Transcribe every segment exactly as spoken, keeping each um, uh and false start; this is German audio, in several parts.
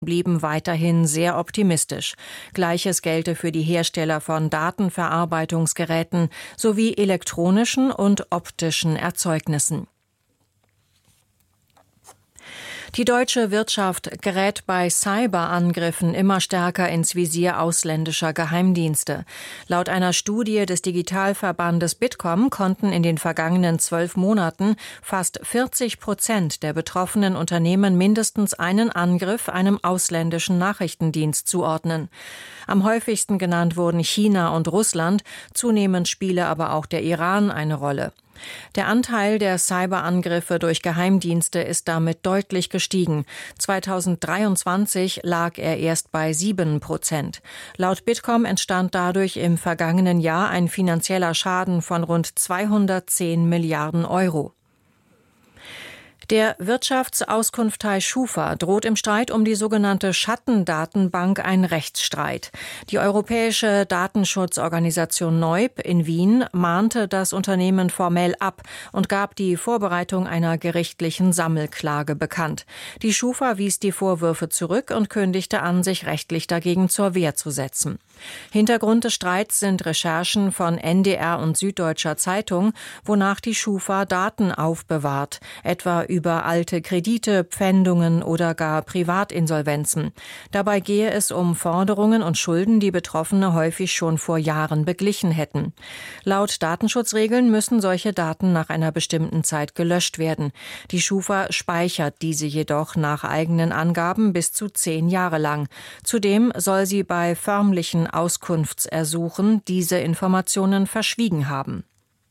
blieben weiterhin sehr optimistisch. Gleiches gelte für die Hersteller von Datenverarbeitungsgeräten sowie elektronischen und optischen Erzeugnissen. Die deutsche Wirtschaft gerät bei Cyberangriffen immer stärker ins Visier ausländischer Geheimdienste. Laut einer Studie des Digitalverbandes Bitkom konnten in den vergangenen zwölf Monaten fast vierzig Prozent der betroffenen Unternehmen mindestens einen Angriff einem ausländischen Nachrichtendienst zuordnen. Am häufigsten genannt wurden China und Russland, zunehmend spiele aber auch der Iran eine Rolle. Der Anteil der Cyberangriffe durch Geheimdienste ist damit deutlich gestiegen. zweitausenddreiundzwanzig lag er erst bei sieben Prozent. Laut Bitkom entstand dadurch im vergangenen Jahr ein finanzieller Schaden von rund zweihundertzehn Milliarden Euro. Der Wirtschaftsauskunftei Schufa droht im Streit um die sogenannte Schattendatenbank ein Rechtsstreit. Die europäische Datenschutzorganisation Neub in Wien mahnte das Unternehmen formell ab und gab die Vorbereitung einer gerichtlichen Sammelklage bekannt. Die Schufa wies die Vorwürfe zurück und kündigte an, sich rechtlich dagegen zur Wehr zu setzen. Hintergrund des Streits sind Recherchen von N D R und Süddeutscher Zeitung, wonach die Schufa Daten aufbewahrt, etwa über alte Kredite, Pfändungen oder gar Privatinsolvenzen. Dabei gehe es um Forderungen und Schulden, die Betroffene häufig schon vor Jahren beglichen hätten. Laut Datenschutzregeln müssen solche Daten nach einer bestimmten Zeit gelöscht werden. Die Schufa speichert diese jedoch nach eigenen Angaben bis zu zehn Jahre lang. Zudem soll sie bei förmlichen Auskunftsersuchen diese Informationen verschwiegen haben.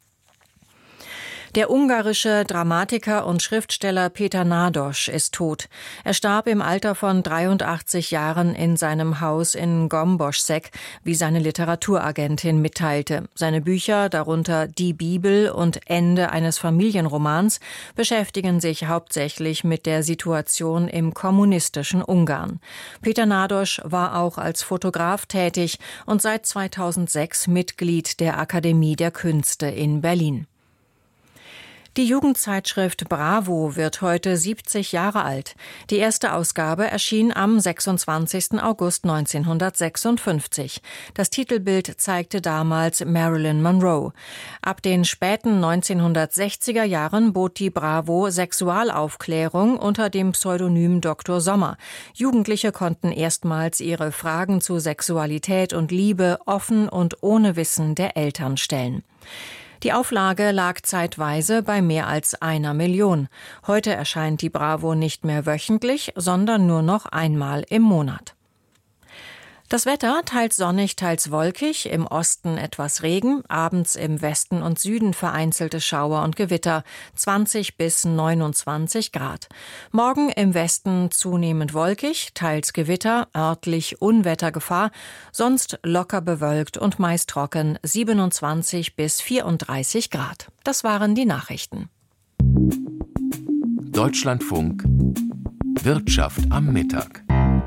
Der ungarische Dramatiker und Schriftsteller Péter Nádas ist tot. Er starb im Alter von dreiundachtzig Jahren in seinem Haus in Gomboschszeg, wie seine Literaturagentin mitteilte. Seine Bücher, darunter Die Bibel und Ende eines Familienromans, beschäftigen sich hauptsächlich mit der Situation im kommunistischen Ungarn. Péter Nádas war auch als Fotograf tätig und seit zweitausendsechs Mitglied der Akademie der Künste in Berlin. Die Jugendzeitschrift Bravo wird heute siebzig Jahre alt. Die erste Ausgabe erschien am sechsundzwanzigsten August neunzehnhundertsechsundfünfzig. Das Titelbild zeigte damals Marilyn Monroe. Ab den späten neunzehnhundertsechziger Jahren bot die Bravo Sexualaufklärung unter dem Pseudonym Doktor Sommer. Jugendliche konnten erstmals ihre Fragen zu Sexualität und Liebe offen und ohne Wissen der Eltern stellen. Die Auflage lag zeitweise bei mehr als einer Million. Heute erscheint die Bravo nicht mehr wöchentlich, sondern nur noch einmal im Monat. Das Wetter teils sonnig, teils wolkig, im Osten etwas Regen, abends im Westen und Süden vereinzelte Schauer und Gewitter, zwanzig bis neunundzwanzig Grad. Morgen im Westen zunehmend wolkig, teils Gewitter, örtlich Unwettergefahr, sonst locker bewölkt und meist trocken, siebenundzwanzig bis vierunddreißig Grad. Das waren die Nachrichten. Deutschlandfunk Wirtschaft am Mittag.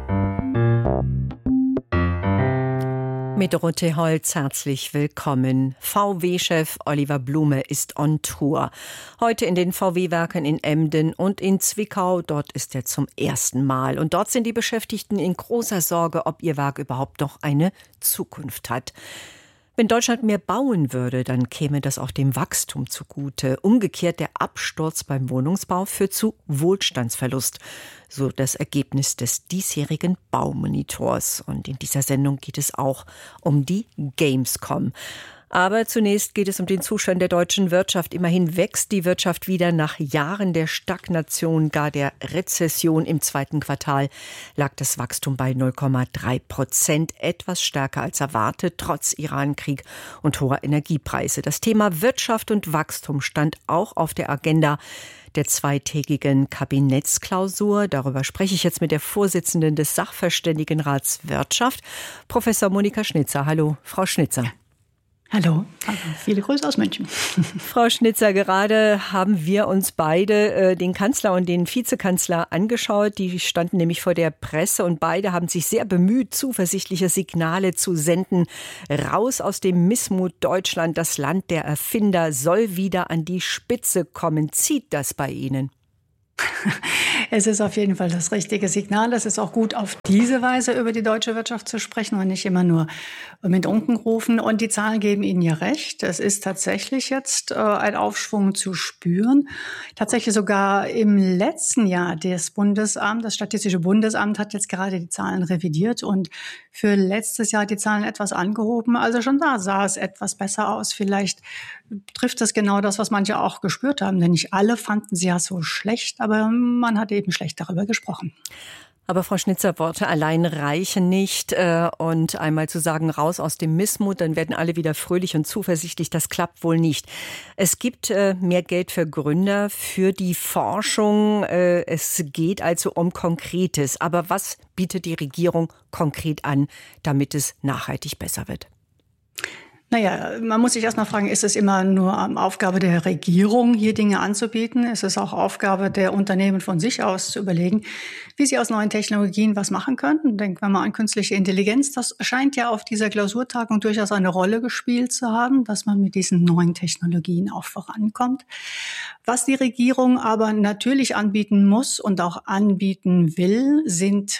Mit Dorothee Holz herzlich willkommen. V W-Chef Oliver Blume ist on Tour. Heute in den V W-Werken in Emden und in Zwickau. Dort ist er zum ersten Mal. Und dort sind die Beschäftigten in großer Sorge, ob ihr Werk überhaupt noch eine Zukunft hat. Wenn Deutschland mehr bauen würde, dann käme das auch dem Wachstum zugute. Umgekehrt, der Absturz beim Wohnungsbau führt zu Wohlstandsverlust. So das Ergebnis des diesjährigen Baumonitors. Und in dieser Sendung geht es auch um die Gamescom. Aber zunächst geht es um den Zustand der deutschen Wirtschaft. Immerhin wächst die Wirtschaft wieder nach Jahren der Stagnation, gar der Rezession. Im zweiten Quartal lag das Wachstum bei null Komma drei Prozent, etwas stärker als erwartet, trotz Irankrieg und hoher Energiepreise. Das Thema Wirtschaft und Wachstum stand auch auf der Agenda der zweitägigen Kabinettsklausur. Darüber spreche ich jetzt mit der Vorsitzenden des Sachverständigenrats Wirtschaft, Professor Monika Schnitzer. Hallo, Frau Schnitzer. Hallo, also viele Grüße aus München. Frau Schnitzer, gerade haben wir uns beide äh, den Kanzler und den Vizekanzler angeschaut. Die standen nämlich vor der Presse und beide haben sich sehr bemüht, zuversichtliche Signale zu senden. Raus aus dem Missmut Deutschland, das Land der Erfinder soll wieder an die Spitze kommen. Zieht das bei Ihnen? Es ist auf jeden Fall das richtige Signal. Es ist auch gut, auf diese Weise über die deutsche Wirtschaft zu sprechen und nicht immer nur mit Unken rufen. Und die Zahlen geben Ihnen ja recht. Es ist tatsächlich jetzt äh, ein Aufschwung zu spüren. Tatsächlich sogar im letzten Jahr das Bundesamt, das Statistische Bundesamt hat jetzt gerade die Zahlen revidiert und für letztes Jahr die Zahlen etwas angehoben. Also schon da sah es etwas besser aus. Vielleicht trifft das genau das, was manche auch gespürt haben. Denn nicht alle fanden sie ja so schlecht, aber man hat eben schlecht darüber gesprochen. Aber Frau Schnitzer, Worte allein reichen nicht. Und einmal zu sagen, raus aus dem Missmut, dann werden alle wieder fröhlich und zuversichtlich. Das klappt wohl nicht. Es gibt mehr Geld für Gründer, für die Forschung. Es geht also um Konkretes. Aber was bietet die Regierung konkret an, damit es nachhaltig besser wird? Naja, man muss sich erst mal fragen, ist es immer nur Aufgabe der Regierung, hier Dinge anzubieten? Ist es auch Aufgabe der Unternehmen von sich aus zu überlegen, wie sie aus neuen Technologien was machen könnten? Denken wir mal an künstliche Intelligenz. Das scheint ja auf dieser Klausurtagung durchaus eine Rolle gespielt zu haben, dass man mit diesen neuen Technologien auch vorankommt. Was die Regierung aber natürlich anbieten muss und auch anbieten will, sind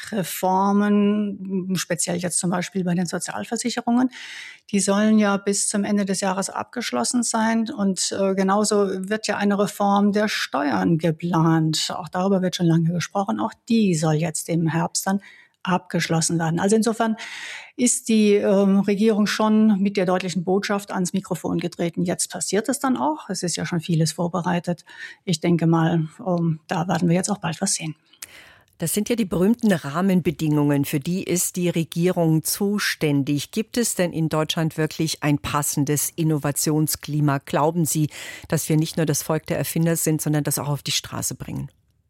Reformen, speziell jetzt zum Beispiel bei den Sozialversicherungen. Die sollen ja bis zum Ende des Jahres abgeschlossen sein. Und äh, genauso wird ja eine Reform der Steuern geplant. Auch darüber wird schon lange gesprochen. Auch die soll jetzt im Herbst dann abgeschlossen werden. Also insofern ist die ähm, Regierung schon mit der deutlichen Botschaft ans Mikrofon getreten. Jetzt passiert es dann auch. Es ist ja schon vieles vorbereitet. Ich denke mal, ähm, da werden wir jetzt auch bald was sehen. Das sind ja die berühmten Rahmenbedingungen, für die ist die Regierung zuständig. Gibt es denn in Deutschland wirklich ein passendes Innovationsklima? Glauben Sie, dass wir nicht nur das Volk der Erfinder sind, sondern das auch auf die Straße bringen?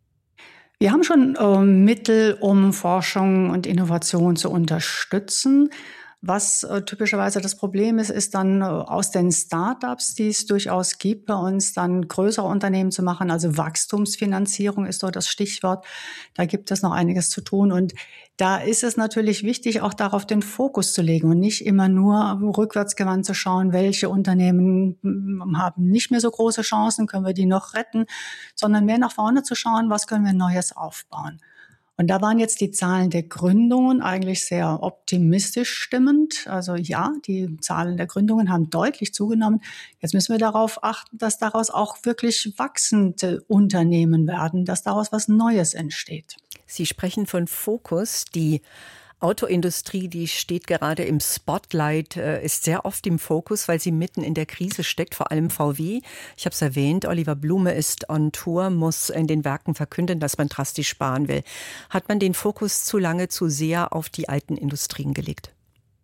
Wir haben schon äh, Mittel, um Forschung und Innovation zu unterstützen. Was äh, typischerweise das Problem ist, ist dann äh, aus den Start-ups, die es durchaus gibt, bei uns dann größere Unternehmen zu machen. Also Wachstumsfinanzierung ist dort das Stichwort. Da gibt es noch einiges zu tun. Und da ist es natürlich wichtig, auch darauf den Fokus zu legen und nicht immer nur rückwärtsgewandt zu schauen, welche Unternehmen haben nicht mehr so große Chancen, können wir die noch retten, sondern mehr nach vorne zu schauen, was können wir Neues aufbauen. Und da waren jetzt die Zahlen der Gründungen eigentlich sehr optimistisch stimmend. Also ja, die Zahlen der Gründungen haben deutlich zugenommen. Jetzt müssen wir darauf achten, dass daraus auch wirklich wachsende Unternehmen werden, dass daraus was Neues entsteht. Sie sprechen von Fokus. Die Autoindustrie, die steht gerade im Spotlight, ist sehr oft im Fokus, weil sie mitten in der Krise steckt, vor allem V W. Ich habe es erwähnt, Oliver Blume ist on Tour, muss in den Werken verkünden, dass man drastisch sparen will. Hat man den Fokus zu lange, zu sehr auf die alten Industrien gelegt?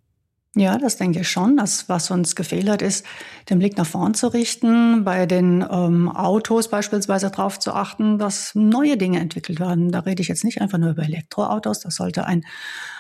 Ja, das denke ich schon. Das, was uns gefehlt hat, ist, den Blick nach vorn zu richten, bei den ähm, Autos beispielsweise darauf zu achten, dass neue Dinge entwickelt werden. Da rede ich jetzt nicht einfach nur über Elektroautos, das sollte ein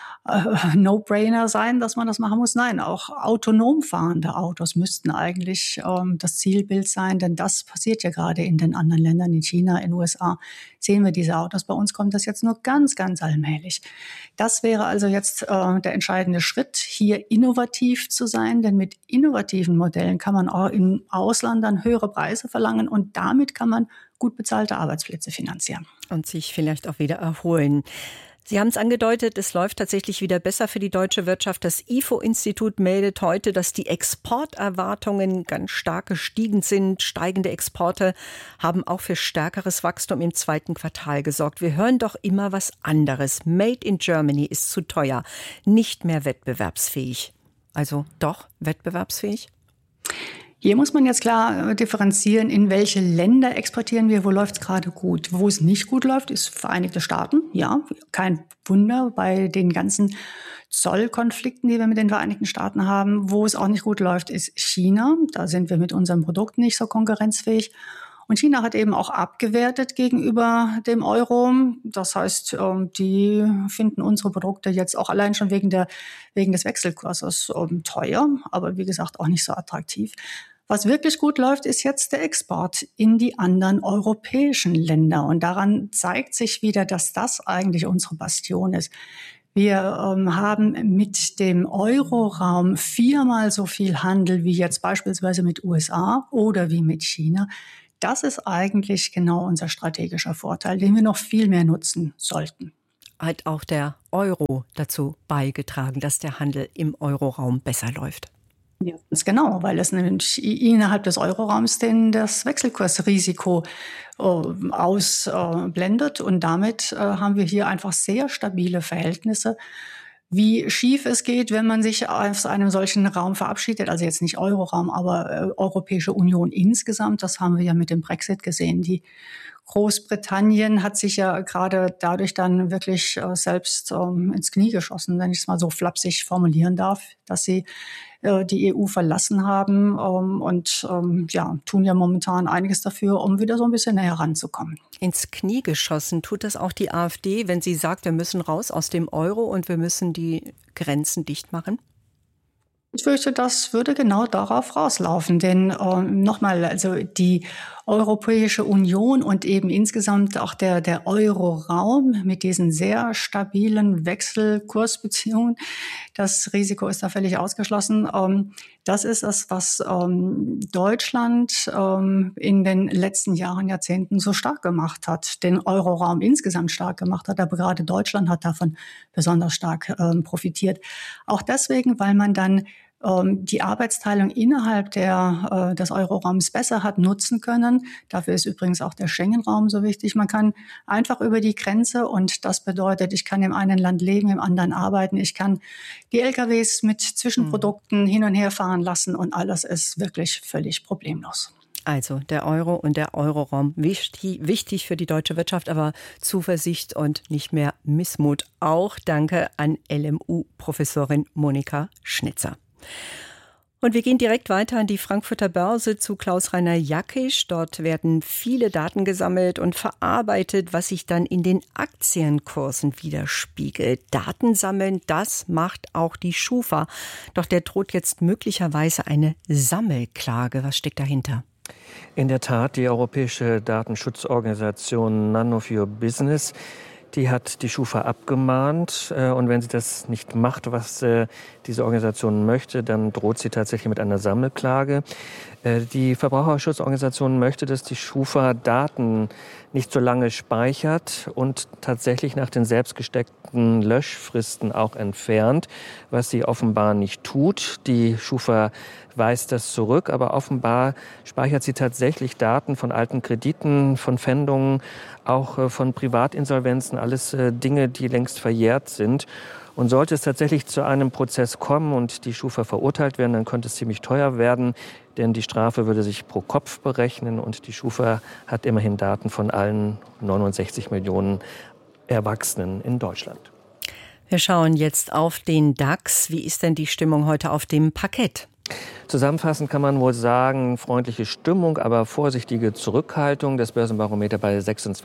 No-Brainer sein, dass man das machen muss. Nein, auch autonom fahrende Autos müssten eigentlich ähm, das Zielbild sein, denn das passiert ja gerade in den anderen Ländern, in China, in den U S A, sehen wir diese Autos. Bei uns kommt das jetzt nur ganz, ganz allmählich. Das wäre also jetzt äh, der entscheidende Schritt, hier innovativ zu sein, denn mit innovativen Modellen kann man auch im Ausland dann höhere Preise verlangen und damit kann man gut bezahlte Arbeitsplätze finanzieren. Und sich vielleicht auch wieder erholen. Sie haben es angedeutet, es läuft tatsächlich wieder besser für die deutsche Wirtschaft. Das I F O-Institut meldet heute, dass die Exporterwartungen ganz stark gestiegen sind. Steigende Exporte haben auch für stärkeres Wachstum im zweiten Quartal gesorgt. Wir hören doch immer was anderes. Made in Germany ist zu teuer, nicht mehr wettbewerbsfähig. Also doch wettbewerbsfähig? Hier muss man jetzt klar differenzieren, in welche Länder exportieren wir, wo läuft es gerade gut. Wo es nicht gut läuft, ist Vereinigte Staaten. Ja, kein Wunder bei den ganzen Zollkonflikten, die wir mit den Vereinigten Staaten haben. Wo es auch nicht gut läuft, ist China. Da sind wir mit unserem Produkt nicht so konkurrenzfähig. Und China hat eben auch abgewertet gegenüber dem Euro. Das heißt, die finden unsere Produkte jetzt auch allein schon wegen der, wegen des Wechselkurses teuer, aber wie gesagt auch nicht so attraktiv. Was wirklich gut läuft, ist jetzt der Export in die anderen europäischen Länder. Und daran zeigt sich wieder, dass das eigentlich unsere Bastion ist. Wir ähm, haben mit dem Euroraum viermal so viel Handel wie jetzt beispielsweise mit U S A oder wie mit China. das ist eigentlich genau unser strategischer Vorteil, den wir noch viel mehr nutzen sollten. Hat auch der Euro dazu beigetragen, dass der Handel im Euroraum besser läuft? Ja, ganz genau, weil es nämlich innerhalb des Euroraums den das Wechselkursrisiko äh, ausblendet. Äh, und damit äh, haben wir hier einfach sehr stabile Verhältnisse. Wie schief es geht, wenn man sich aus einem solchen Raum verabschiedet, also jetzt nicht Euroraum, aber äh, Europäische Union insgesamt, das haben wir ja mit dem Brexit gesehen. Die Großbritannien hat sich ja gerade dadurch dann wirklich äh, selbst ähm, ins Knie geschossen, wenn ich es mal so flapsig formulieren darf, dass sie äh, die E U verlassen haben ähm, und ähm, ja, tun ja momentan einiges dafür, um wieder so ein bisschen näher ranzukommen. Ins Knie geschossen tut das auch die AfD, wenn sie sagt, wir müssen raus aus dem Euro und wir müssen die Grenzen dicht machen? Ich fürchte, das würde genau darauf rauslaufen, denn äh, nochmal, also die Europäische Union und eben insgesamt auch der, der Euroraum mit diesen sehr stabilen Wechselkursbeziehungen, das Risiko ist da völlig ausgeschlossen. Ähm, das ist es, was ähm, Deutschland ähm, in den letzten Jahren, Jahrzehnten so stark gemacht hat, den Euroraum insgesamt stark gemacht hat, aber gerade Deutschland hat davon besonders stark ähm, profitiert. Auch deswegen, weil man dann die Arbeitsteilung innerhalb der, äh, des Euroraums besser hat nutzen können. Dafür ist übrigens auch der Schengen-Raum so wichtig. Man kann einfach über die Grenze und das bedeutet, ich kann im einen Land leben, im anderen arbeiten. Ich kann die L K Ws mit Zwischenprodukten mhm. hin und her fahren lassen und alles ist wirklich völlig problemlos. Also der Euro und der Euroraum wichtig, wichtig für die deutsche Wirtschaft, aber Zuversicht und nicht mehr Missmut auch. Danke an L M U-Professorin Monika Schnitzer. Und wir gehen direkt weiter an die Frankfurter Börse zu Klaus-Rainer Jackisch. Dort werden viele Daten gesammelt und verarbeitet, was sich dann in den Aktienkursen widerspiegelt. Daten sammeln, das macht auch die Schufa. Doch der droht jetzt möglicherweise eine Sammelklage. Was steckt dahinter? In der Tat, die europäische Datenschutzorganisation None of Your Business, die hat die Schufa abgemahnt. Und wenn sie das nicht macht, was diese Organisation möchte, dann droht sie tatsächlich mit einer Sammelklage. Die Verbraucherschutzorganisation möchte, dass die Schufa Daten nicht so lange speichert und tatsächlich nach den selbst gesteckten Löschfristen auch entfernt, was sie offenbar nicht tut. Die Schufa weist das zurück, aber offenbar speichert sie tatsächlich Daten von alten Krediten, von Pfändungen, auch von Privatinsolvenzen, alles Dinge, die längst verjährt sind. Und sollte es tatsächlich zu einem Prozess kommen und die Schufa verurteilt werden, dann könnte es ziemlich teuer werden, denn die Strafe würde sich pro Kopf berechnen und die Schufa hat immerhin Daten von allen neunundsechzig Millionen Erwachsenen in Deutschland. Wir schauen jetzt auf den DAX. Wie ist denn die Stimmung heute auf dem Parkett? Zusammenfassend kann man wohl sagen, freundliche Stimmung, aber vorsichtige Zurückhaltung. Das Börsenbarometer bei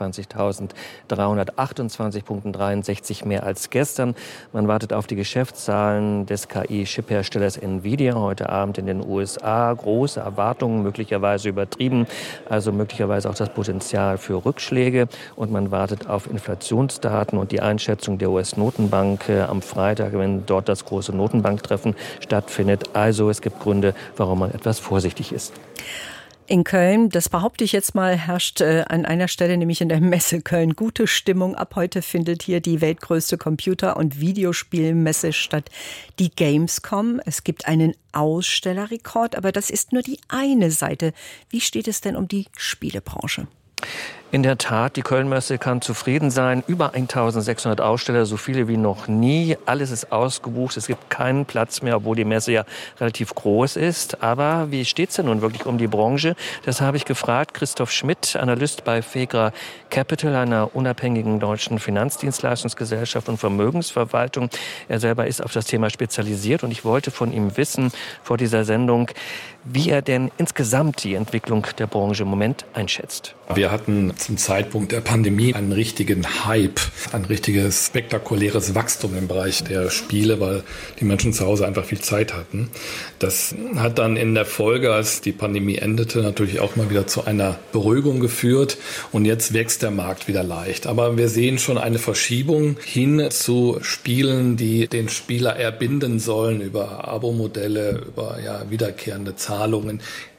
sechsundzwanzigtausenddreihundertachtundzwanzig Punkten, dreiundsechzig mehr als gestern. Man wartet auf die Geschäftszahlen des K I-Chip-Herstellers Nvidia heute Abend in den U S A. Große Erwartungen, möglicherweise übertrieben, also möglicherweise auch das Potenzial für Rückschläge. Und man wartet auf Inflationsdaten und die Einschätzung der U S-Notenbank am Freitag, wenn dort das große Notenbanktreffen stattfindet. Also es gibt Gründe, warum man etwas vorsichtig ist. In Köln, das behaupte ich jetzt mal, herrscht äh, an einer Stelle, nämlich in der Messe Köln, gute Stimmung. Ab heute findet hier die weltgrößte Computer- und Videospielmesse statt, die Gamescom. Es gibt einen Ausstellerrekord, aber das ist nur die eine Seite. Wie steht es denn um die Spielebranche? In der Tat, die Köln-Messe kann zufrieden sein. Über eintausendsechshundert Aussteller, so viele wie noch nie. Alles ist ausgebucht. Es gibt keinen Platz mehr, obwohl die Messe ja relativ groß ist. Aber wie steht es denn nun wirklich um die Branche? Das habe ich gefragt. Christoph Schmidt, Analyst bei Fegra Capital, einer unabhängigen deutschen Finanzdienstleistungsgesellschaft und Vermögensverwaltung. Er selber ist auf das Thema spezialisiert und ich wollte von ihm wissen vor dieser Sendung, wie er denn insgesamt die Entwicklung der Branche im Moment einschätzt. Wir hatten zum Zeitpunkt der Pandemie einen richtigen Hype, ein richtiges spektakuläres Wachstum im Bereich der Spiele, weil die Menschen zu Hause einfach viel Zeit hatten. Das hat dann in der Folge, als die Pandemie endete, natürlich auch mal wieder zu einer Beruhigung geführt und jetzt wächst der Markt wieder leicht. Aber wir sehen schon eine Verschiebung hin zu Spielen, die den Spieler erbinden sollen über Abo-Modelle, über ja, wiederkehrende Zahlungen.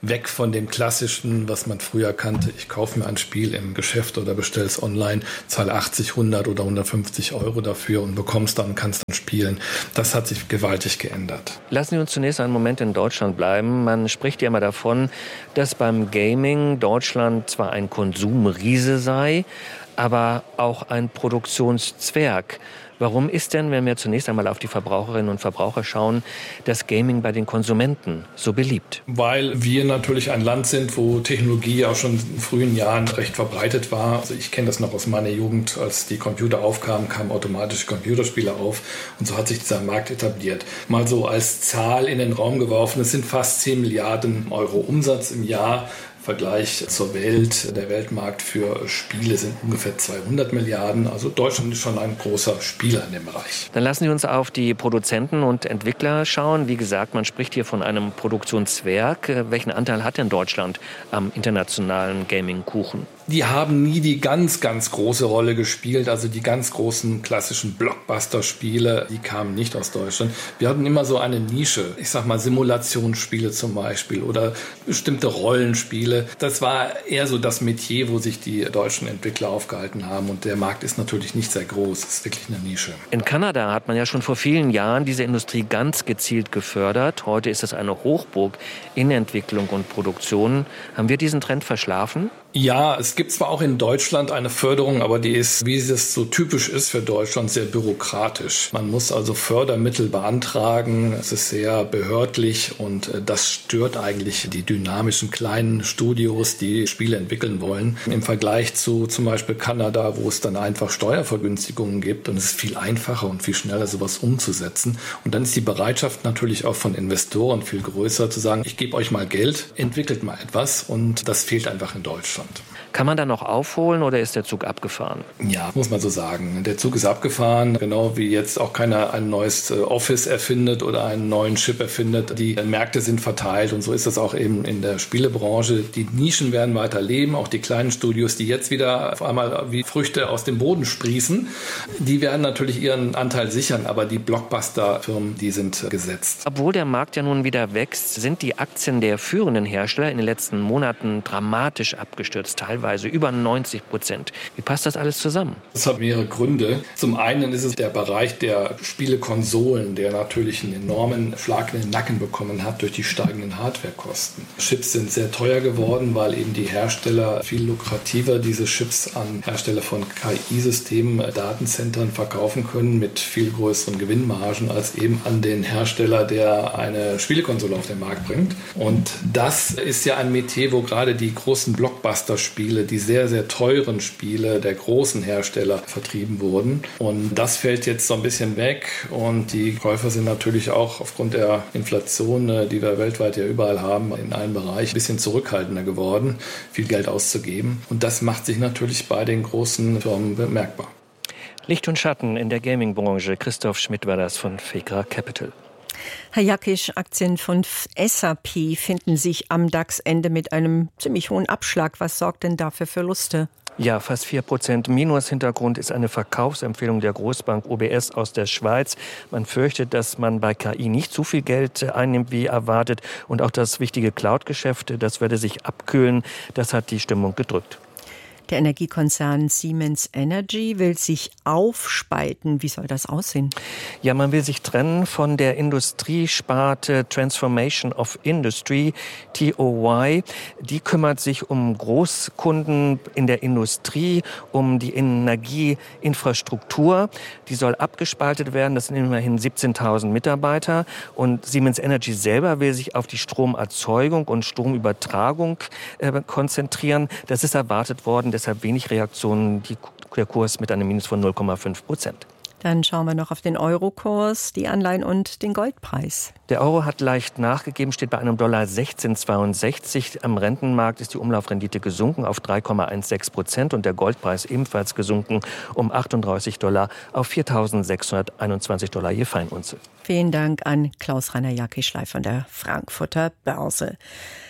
weg von dem klassischen, was man früher kannte. Ich kaufe mir ein Spiel im Geschäft oder bestelle es online, zahle achtzig, hundert oder hundertfünfzig Euro dafür und bekomme es dann und kann es dann spielen. Das hat sich gewaltig geändert. Lassen Sie uns zunächst einen Moment in Deutschland bleiben. Man spricht ja immer davon, dass beim Gaming Deutschland zwar ein Konsumriese sei, aber auch ein Produktionszwerg. Warum ist denn, wenn wir zunächst einmal auf die Verbraucherinnen und Verbraucher schauen, das Gaming bei den Konsumenten so beliebt? Weil wir natürlich ein Land sind, wo Technologie auch schon in frühen Jahren recht verbreitet war. Also ich kenne das noch aus meiner Jugend, als die Computer aufkamen, kamen automatische Computerspiele auf und so hat sich dieser Markt etabliert. Mal so als Zahl in den Raum geworfen, es sind fast zehn Milliarden Euro Umsatz im Jahr. Vergleich zur Welt, der Weltmarkt für Spiele sind ungefähr zweihundert Milliarden. Also Deutschland ist schon ein großer Spieler in dem Bereich. Dann lassen Sie uns auf die Produzenten und Entwickler schauen. Wie gesagt, man spricht hier von einem Produktionszwerg. Welchen Anteil hat denn Deutschland am internationalen Gaming-Kuchen? Die haben nie die ganz, ganz große Rolle gespielt. Also die ganz großen klassischen Blockbuster-Spiele, die kamen nicht aus Deutschland. Wir hatten immer so eine Nische. Ich sag mal Simulationsspiele zum Beispiel oder bestimmte Rollenspiele. Das war eher so das Metier, wo sich die deutschen Entwickler aufgehalten haben. Und der Markt ist natürlich nicht sehr groß. Es ist wirklich eine Nische. In Kanada hat man ja schon vor vielen Jahren diese Industrie ganz gezielt gefördert. Heute ist es eine Hochburg in Entwicklung und Produktion. Haben wir diesen Trend verschlafen? Ja, es gibt zwar auch in Deutschland eine Förderung, aber die ist, wie es so typisch ist für Deutschland, sehr bürokratisch. Man muss also Fördermittel beantragen. Es ist sehr behördlich und das stört eigentlich die dynamischen kleinen Studios, die Spiele entwickeln wollen. Im Vergleich zu zum Beispiel Kanada, wo es dann einfach Steuervergünstigungen gibt und es ist viel einfacher und viel schneller, sowas umzusetzen. Und dann ist die Bereitschaft natürlich auch von Investoren viel größer, zu sagen, ich gebe euch mal Geld, entwickelt mal etwas und das fehlt einfach in Deutschland. Kann man da noch aufholen oder ist der Zug abgefahren? Ja, muss man so sagen. Der Zug ist abgefahren, genau wie jetzt auch keiner ein neues Office erfindet oder einen neuen Chip erfindet. Die Märkte sind verteilt und so ist das auch eben in der Spielebranche. Die Nischen werden weiter leben, auch die kleinen Studios, die jetzt wieder auf einmal wie Früchte aus dem Boden sprießen, die werden natürlich ihren Anteil sichern, aber die Blockbuster-Firmen, die sind gesetzt. Obwohl der Markt ja nun wieder wächst, sind die Aktien der führenden Hersteller in den letzten Monaten dramatisch abgestürzt, teilweise über neunzig Prozent. Wie passt das alles zusammen? Das hat mehrere Gründe. Zum einen ist es der Bereich der Spielekonsolen, der natürlich einen enormen Schlag in den Nacken bekommen hat durch die steigenden Hardwarekosten. Chips sind sehr teuer geworden, weil eben die Hersteller viel lukrativer diese Chips an Hersteller von K I-Systemen, Datenzentren verkaufen können mit viel größeren Gewinnmargen als eben an den Hersteller, der eine Spielekonsole auf den Markt bringt. Und das ist ja ein Metier, wo gerade die großen Blockbuster-Spiele, die sehr, sehr teuren Spiele der großen Hersteller vertrieben wurden. Und das fällt jetzt so ein bisschen weg. Und die Käufer sind natürlich auch aufgrund der Inflation, die wir weltweit ja überall haben, in allen Bereichen ein bisschen zurückhaltender geworden, viel Geld auszugeben. Und das macht sich natürlich bei den großen Firmen bemerkbar. Licht und Schatten in der Gaming-Branche. Christoph Schmidt war das von Fekra Capital. Herr Jakisch, Aktien von S A P finden sich am DAX-Ende mit einem ziemlich hohen Abschlag. Was sorgt denn da für Verluste? Ja, fast vier Prozent Minus. Hintergrund ist eine Verkaufsempfehlung der Großbank O B S aus der Schweiz. Man fürchtet, dass man bei K I nicht so viel Geld einnimmt, wie erwartet. Und auch das wichtige Cloud-Geschäft, das werde sich abkühlen. Das hat die Stimmung gedrückt. Der Energiekonzern Siemens Energy will sich aufspalten. Wie soll das aussehen? Ja, man will sich trennen von der Industriesparte Transformation of Industry, T O Y. Die kümmert sich um Großkunden in der Industrie, um die Energieinfrastruktur. Die soll abgespaltet werden. Das sind immerhin siebzehntausend Mitarbeiter. Und Siemens Energy selber will sich auf die Stromerzeugung und Stromübertragung äh, konzentrieren. Das ist erwartet worden. Deshalb wenig Reaktionen, die, der Kurs mit einem Minus von null Komma fünf Prozent. Dann schauen wir noch auf den Eurokurs, die Anleihen und den Goldpreis. Der Euro hat leicht nachgegeben, steht bei einem Dollar sechzehn Komma zweiundsechzig. Am Rentenmarkt ist die Umlaufrendite gesunken auf drei Komma sechzehn Prozent und der Goldpreis ebenfalls gesunken um achtunddreißig Dollar auf viertausendsechshunderteinundzwanzig Dollar je Feinunze. Vielen Dank an Klaus-Rainer Jakisch live von der Frankfurter Börse.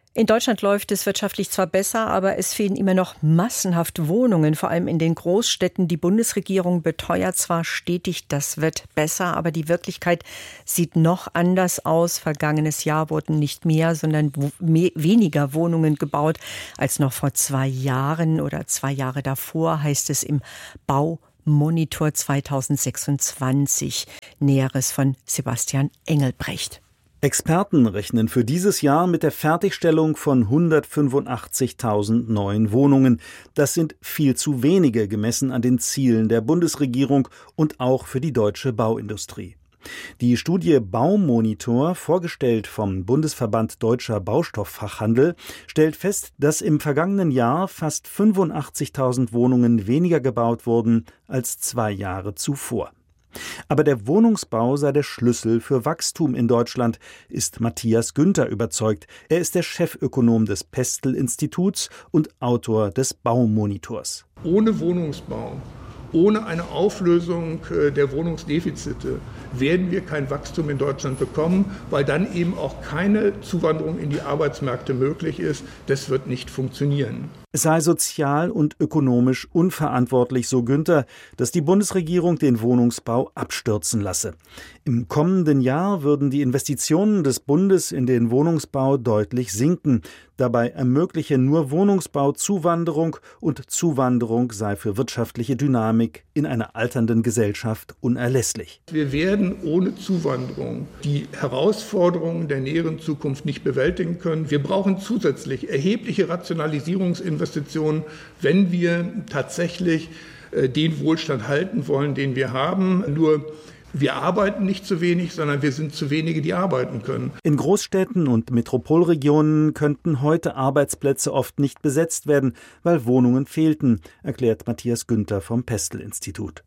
In Deutschland läuft es wirtschaftlich zwar besser, aber es fehlen immer noch massenhaft Wohnungen, vor allem in den Großstädten. Die Bundesregierung beteuert zwar stetig, das wird besser, aber die Wirklichkeit sieht noch anders aus. Vergangenes Jahr wurden nicht mehr, sondern mehr, weniger Wohnungen gebaut als noch vor zwei Jahren oder zwei Jahre davor, heißt es im Baumonitor zweitausendsechsundzwanzig. Näheres von Sebastian Engelbrecht. Experten rechnen für dieses Jahr mit der Fertigstellung von hundertfünfundachtzigtausend neuen Wohnungen. Das sind viel zu wenige gemessen an den Zielen der Bundesregierung und auch für die deutsche Bauindustrie. Die Studie Baumonitor, vorgestellt vom Bundesverband Deutscher Baustofffachhandel, stellt fest, dass im vergangenen Jahr fast fünfundachtzigtausend Wohnungen weniger gebaut wurden als zwei Jahre zuvor. Aber der Wohnungsbau sei der Schlüssel für Wachstum in Deutschland, ist Matthias Günther überzeugt. Er ist der Chefökonom des Pestel-Instituts und Autor des Baumonitors. Ohne Wohnungsbau, ohne eine Auflösung der Wohnungsdefizite werden wir kein Wachstum in Deutschland bekommen, weil dann eben auch keine Zuwanderung in die Arbeitsmärkte möglich ist. Das wird nicht funktionieren. Es sei sozial und ökonomisch unverantwortlich, so Günther, dass die Bundesregierung den Wohnungsbau abstürzen lasse. Im kommenden Jahr würden die Investitionen des Bundes in den Wohnungsbau deutlich sinken. Dabei ermögliche nur Wohnungsbau Zuwanderung und Zuwanderung sei für wirtschaftliche Dynamik in einer alternden Gesellschaft unerlässlich. Wir werden ohne Zuwanderung die Herausforderungen der näheren Zukunft nicht bewältigen können. Wir brauchen zusätzlich erhebliche Rationalisierungsinvestitionen, wenn wir tatsächlich den Wohlstand halten wollen, den wir haben. Nur wir arbeiten nicht zu wenig, sondern wir sind zu wenige, die arbeiten können. In Großstädten und Metropolregionen könnten heute Arbeitsplätze oft nicht besetzt werden, weil Wohnungen fehlten, erklärt Matthias Günther vom Pestel-Institut.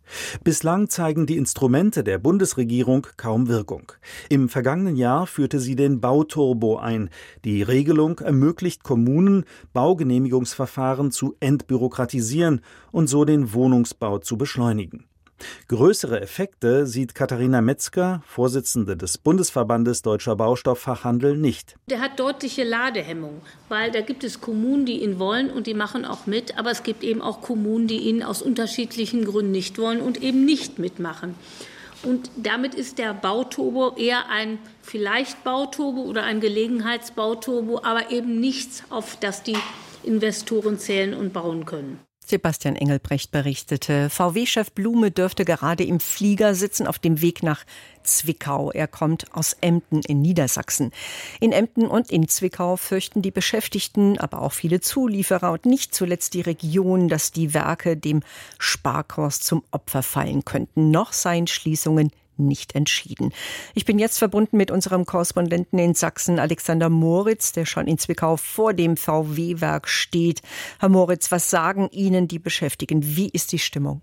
Bislang zeigen die Instrumente der Bundesregierung kaum Wirkung. Im vergangenen Jahr führte sie den Bauturbo ein. Die Regelung ermöglicht Kommunen, Baugenehmigungsverfahren zu entbürokratisieren und so den Wohnungsbau zu beschleunigen. Größere Effekte sieht Katharina Metzger, Vorsitzende des Bundesverbandes Deutscher Baustofffachhandel, nicht. Der hat deutliche Ladehemmung, weil da gibt es Kommunen, die ihn wollen und die machen auch mit, aber es gibt eben auch Kommunen, die ihn aus unterschiedlichen Gründen nicht wollen und eben nicht mitmachen. Und damit ist der Bauturbo eher ein vielleicht Bauturbo oder ein Gelegenheitsbauturbo, aber eben nichts, auf das die Investoren zählen und bauen können. Sebastian Engelbrecht berichtete. V W-Chef Blume dürfte gerade im Flieger sitzen auf dem Weg nach Zwickau. Er kommt aus Emden in Niedersachsen. In Emden und in Zwickau fürchten die Beschäftigten, aber auch viele Zulieferer und nicht zuletzt die Region, dass die Werke dem Sparkurs zum Opfer fallen könnten. Noch seien Schließungen nicht entschieden. Ich bin jetzt verbunden mit unserem Korrespondenten in Sachsen, Alexander Moritz, der schon in Zwickau vor dem V W-Werk steht. Herr Moritz, was sagen Ihnen die Beschäftigten? Wie ist die Stimmung?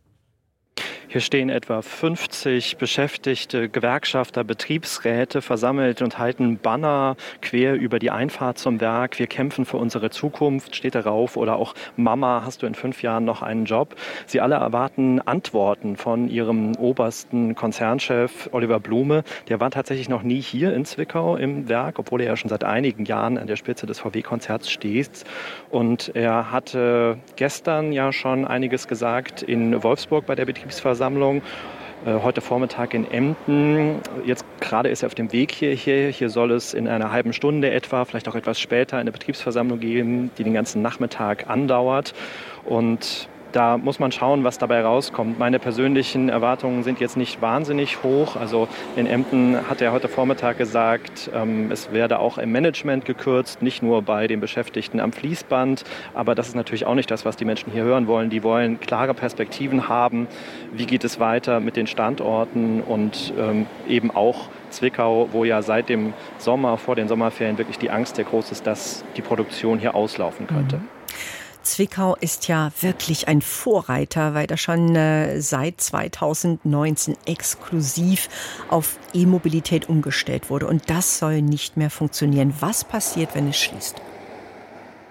Hier stehen etwa fünfzig Beschäftigte, Gewerkschafter, Betriebsräte versammelt und halten Banner quer über die Einfahrt zum Werk. Wir kämpfen für unsere Zukunft, steht darauf. Oder auch Mama, hast du in fünf Jahren noch einen Job? Sie alle erwarten Antworten von ihrem obersten Konzernchef Oliver Blume. Der war tatsächlich noch nie hier in Zwickau im Werk, obwohl er ja schon seit einigen Jahren an der Spitze des V W-Konzerns steht. Und er hatte gestern ja schon einiges gesagt in Wolfsburg bei der Betriebsversammlung. Heute Vormittag in Emden. Jetzt gerade ist er auf dem Weg hierher. Hier soll es in einer halben Stunde etwa, vielleicht auch etwas später, eine Betriebsversammlung geben, die den ganzen Nachmittag andauert. Und da muss man schauen, was dabei rauskommt. Meine persönlichen Erwartungen sind jetzt nicht wahnsinnig hoch. Also in Emden hat er heute Vormittag gesagt, ähm, es werde auch im Management gekürzt, nicht nur bei den Beschäftigten am Fließband. Aber das ist natürlich auch nicht das, was die Menschen hier hören wollen. Die wollen klare Perspektiven haben. Wie geht es weiter mit den Standorten und ähm, eben auch Zwickau, wo ja seit dem Sommer, vor den Sommerferien wirklich die Angst sehr groß ist, dass die Produktion hier auslaufen könnte. Mhm. Zwickau ist ja wirklich ein Vorreiter, weil da schon äh, seit zweitausendneunzehn exklusiv auf E-Mobilität umgestellt wurde. Und das soll nicht mehr funktionieren. Was passiert, wenn es schließt?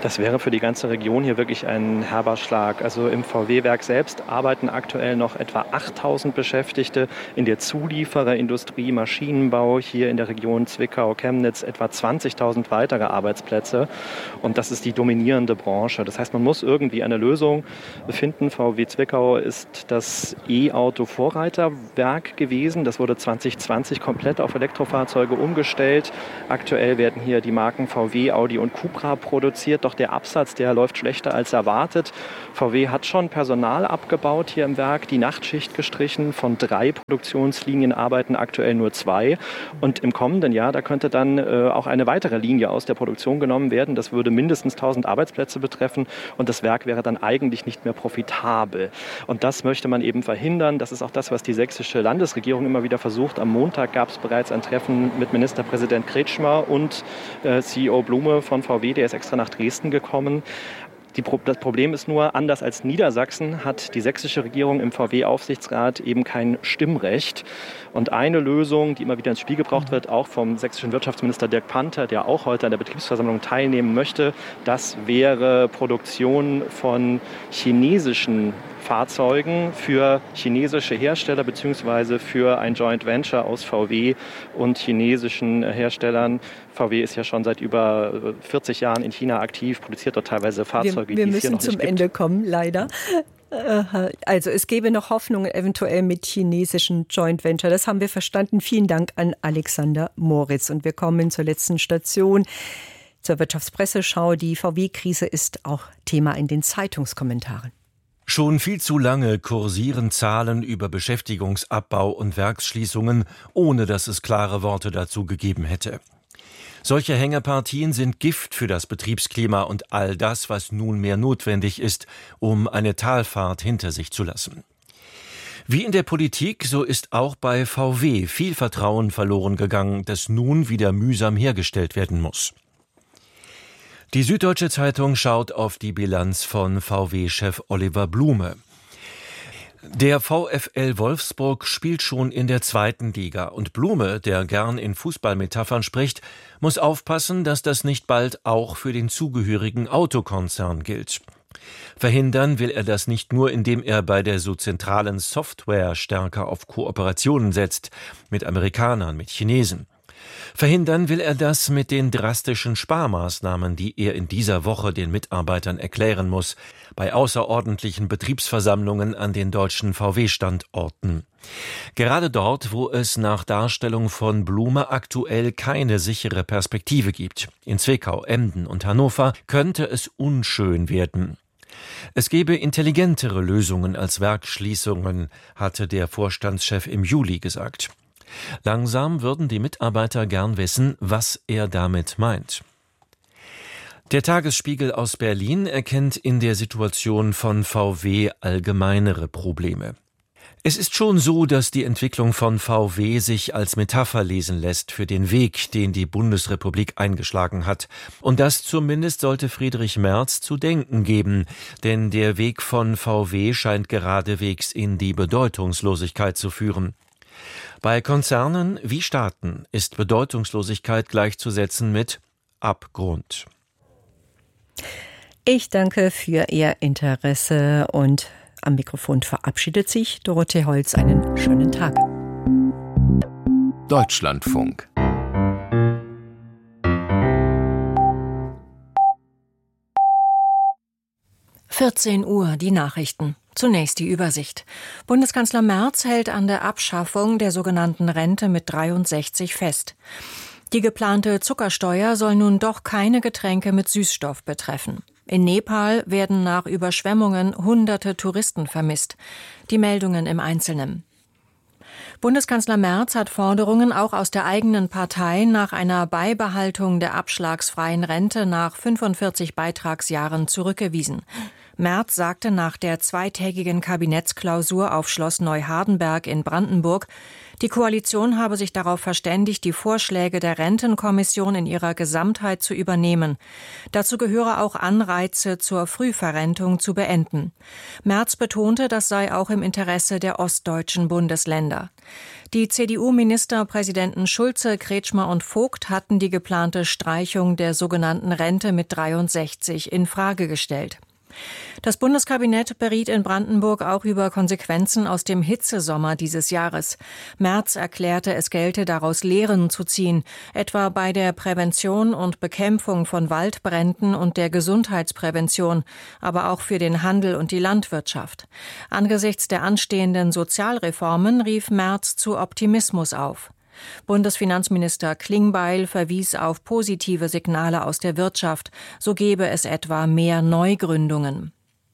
Das wäre für die ganze Region hier wirklich ein herber Schlag. Also im V W-Werk selbst arbeiten aktuell noch etwa achttausend Beschäftigte, in der Zuliefererindustrie, Maschinenbau, hier in der Region Zwickau, Chemnitz etwa zwanzigtausend weitere Arbeitsplätze. Und das ist die dominierende Branche. Das heißt, man muss irgendwie eine Lösung finden. V W Zwickau ist das E-Auto-Vorreiterwerk gewesen. Das wurde zwanzig zwanzig komplett auf Elektrofahrzeuge umgestellt. Aktuell werden hier die Marken V W, Audi und Cupra produziert. Doch der Absatz, der läuft schlechter als erwartet. V W hat schon Personal abgebaut hier im Werk, die Nachtschicht gestrichen. Von drei Produktionslinien arbeiten aktuell nur zwei. Und im kommenden Jahr, da könnte dann äh, auch eine weitere Linie aus der Produktion genommen werden. Das würde mindestens tausend Arbeitsplätze betreffen und das Werk wäre dann eigentlich nicht mehr profitabel. Und das möchte man eben verhindern. Das ist auch das, was die sächsische Landesregierung immer wieder versucht. Am Montag gab es bereits ein Treffen mit Ministerpräsident Kretschmer und äh, C E O Blume von V W. Der ist extra nach Dresden gekommen. Die Pro- das Problem ist nur, anders als Niedersachsen hat die sächsische Regierung im V W-Aufsichtsrat eben kein Stimmrecht. Und eine Lösung, die immer wieder ins Spiel gebracht wird, auch vom sächsischen Wirtschaftsminister Dirk Panther, der auch heute an der Betriebsversammlung teilnehmen möchte, das wäre Produktion von chinesischen Fahrzeugen für chinesische Hersteller bzw. für ein Joint Venture aus V W und chinesischen Herstellern. V W ist ja schon seit über vierzig Jahren in China aktiv, produziert dort teilweise Fahrzeuge, wir, wir die es hier noch nicht gibt. Wir müssen zum Ende kommen, leider. Also es gäbe noch Hoffnungen eventuell mit chinesischen Joint Venture. Das haben wir verstanden. Vielen Dank an Alexander Moritz. Und wir kommen zur letzten Station, zur Wirtschaftspresseschau. Die V W-Krise ist auch Thema in den Zeitungskommentaren. Schon viel zu lange kursieren Zahlen über Beschäftigungsabbau und Werksschließungen, ohne dass es klare Worte dazu gegeben hätte. Solche Hängepartien sind Gift für das Betriebsklima und all das, was nunmehr notwendig ist, um eine Talfahrt hinter sich zu lassen. Wie in der Politik, so ist auch bei V W viel Vertrauen verloren gegangen, das nun wieder mühsam hergestellt werden muss. Die Süddeutsche Zeitung schaut auf die Bilanz von V W-Chef Oliver Blume. Der VfL Wolfsburg spielt schon in der zweiten Liga und Blume, der gern in Fußballmetaphern spricht, muss aufpassen, dass das nicht bald auch für den zugehörigen Autokonzern gilt. Verhindern will er das nicht nur, indem er bei der so zentralen Software stärker auf Kooperationen setzt, mit Amerikanern, mit Chinesen. Verhindern will er das mit den drastischen Sparmaßnahmen, die er in dieser Woche den Mitarbeitern erklären muss, bei außerordentlichen Betriebsversammlungen an den deutschen V W-Standorten. Gerade dort, wo es nach Darstellung von Blume aktuell keine sichere Perspektive gibt, in Zwickau, Emden und Hannover, könnte es unschön werden. Es gebe intelligentere Lösungen als Werksschließungen, hatte der Vorstandschef im Juli gesagt. Langsam würden die Mitarbeiter gern wissen, was er damit meint. Der Tagesspiegel aus Berlin erkennt in der Situation von V W allgemeinere Probleme. Es ist schon so, dass die Entwicklung von V W sich als Metapher lesen lässt für den Weg, den die Bundesrepublik eingeschlagen hat. Und das zumindest sollte Friedrich Merz zu denken geben, denn der Weg von V W scheint geradewegs in die Bedeutungslosigkeit zu führen. Bei Konzernen wie Staaten ist Bedeutungslosigkeit gleichzusetzen mit Abgrund. Ich danke für Ihr Interesse und am Mikrofon verabschiedet sich Dorothee Holz. Einen schönen Tag. Deutschlandfunk. vierzehn Uhr, die Nachrichten. Zunächst die Übersicht. Bundeskanzler Merz hält an der Abschaffung der sogenannten Rente mit dreiundsechzig fest. Die geplante Zuckersteuer soll nun doch keine Getränke mit Süßstoff betreffen. In Nepal werden nach Überschwemmungen hunderte Touristen vermisst. Die Meldungen im Einzelnen. Bundeskanzler Merz hat Forderungen auch aus der eigenen Partei nach einer Beibehaltung der abschlagsfreien Rente nach fünfundvierzig Beitragsjahren zurückgewiesen. Merz sagte nach der zweitägigen Kabinettsklausur auf Schloss Neuhardenberg in Brandenburg, die Koalition habe sich darauf verständigt, die Vorschläge der Rentenkommission in ihrer Gesamtheit zu übernehmen. Dazu gehöre auch Anreize zur Frühverrentung zu beenden. Merz betonte, das sei auch im Interesse der ostdeutschen Bundesländer. Die C D U-Ministerpräsidenten Schulze, Kretschmer und Vogt hatten die geplante Streichung der sogenannten Rente mit dreiundsechzig in Frage gestellt. Das Bundeskabinett beriet in Brandenburg auch über Konsequenzen aus dem Hitzesommer dieses Jahres. Merz erklärte, es gelte daraus Lehren zu ziehen, etwa bei der Prävention und Bekämpfung von Waldbränden und der Gesundheitsprävention, aber auch für den Handel und die Landwirtschaft. Angesichts der anstehenden Sozialreformen rief Merz zu Optimismus auf. Bundesfinanzminister Klingbeil verwies auf positive Signale aus der Wirtschaft, so gebe es etwa mehr Neugründungen.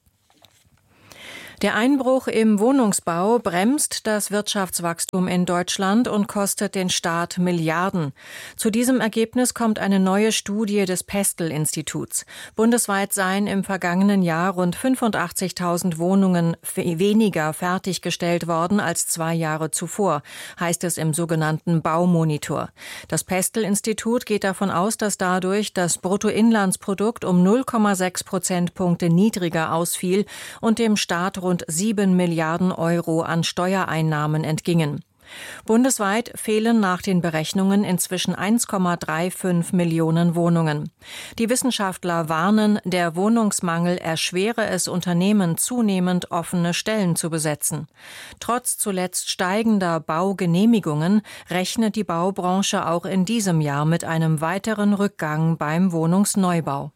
Der Einbruch im Wohnungsbau bremst das Wirtschaftswachstum in Deutschland und kostet den Staat Milliarden. Zu diesem Ergebnis kommt eine neue Studie des Pestel-Instituts. Bundesweit seien im vergangenen Jahr rund fünfundachtzigtausend Wohnungen weniger fertiggestellt worden als zwei Jahre zuvor, heißt es im sogenannten Baumonitor. Das Pestel-Institut geht davon aus, dass dadurch das Bruttoinlandsprodukt um null Komma sechs Prozentpunkte niedriger ausfiel und dem Staat rund rund sieben Milliarden Euro an Steuereinnahmen entgingen. Bundesweit fehlen nach den Berechnungen inzwischen eins Komma fünfunddreißig Millionen Wohnungen. Die Wissenschaftler warnen, der Wohnungsmangel erschwere es Unternehmen zunehmend, offene Stellen zu besetzen. Trotz zuletzt steigender Baugenehmigungen rechnet die Baubranche auch in diesem Jahr mit einem weiteren Rückgang beim Wohnungsneubau.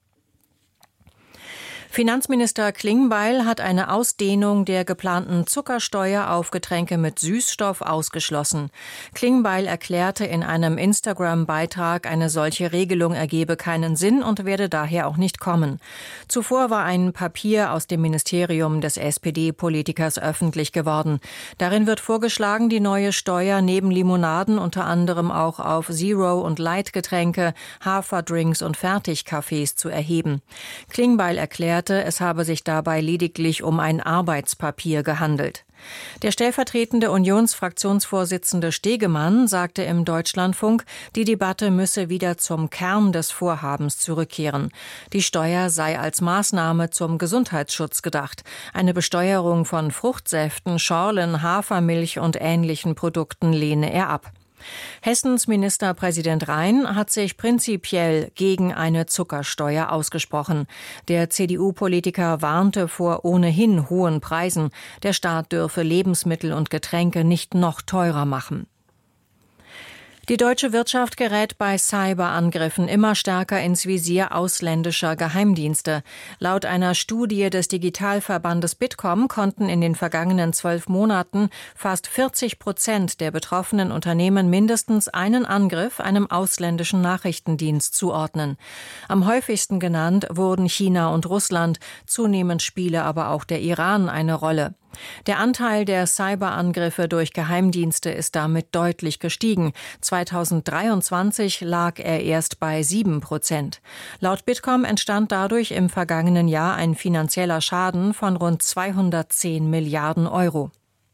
Finanzminister Klingbeil hat eine Ausdehnung der geplanten Zuckersteuer auf Getränke mit Süßstoff ausgeschlossen. Klingbeil erklärte in einem Instagram-Beitrag, eine solche Regelung ergebe keinen Sinn und werde daher auch nicht kommen. Zuvor war ein Papier aus dem Ministerium des S P D-Politikers öffentlich geworden. Darin wird vorgeschlagen, die neue Steuer neben Limonaden unter anderem auch auf Zero- und Light-Getränke, Haferdrinks und Fertigkaffees zu erheben. Klingbeil erklärte, es habe sich dabei lediglich um ein Arbeitspapier gehandelt. Der stellvertretende Unionsfraktionsvorsitzende Stegemann sagte im Deutschlandfunk, die Debatte müsse wieder zum Kern des Vorhabens zurückkehren. Die Steuer sei als Maßnahme zum Gesundheitsschutz gedacht. Eine Besteuerung von Fruchtsäften, Schorlen, Hafermilch und ähnlichen Produkten lehne er ab. Hessens Ministerpräsident Rhein hat sich prinzipiell gegen eine Zuckersteuer ausgesprochen. Der C D U-Politiker warnte vor ohnehin hohen Preisen. Der Staat dürfe Lebensmittel und Getränke nicht noch teurer machen. Die deutsche Wirtschaft gerät bei Cyberangriffen immer stärker ins Visier ausländischer Geheimdienste. Laut einer Studie des Digitalverbandes Bitkom konnten in den vergangenen zwölf Monaten fast vierzig Prozent der betroffenen Unternehmen mindestens einen Angriff einem ausländischen Nachrichtendienst zuordnen. Am häufigsten genannt wurden China und Russland, zunehmend spiele aber auch der Iran eine Rolle. Der Anteil der Cyberangriffe durch Geheimdienste ist damit deutlich gestiegen. zweitausenddreiundzwanzig lag er erst bei sieben Prozent. Laut Bitkom entstand dadurch im vergangenen Jahr ein finanzieller Schaden von rund zweihundertzehn Milliarden Euro.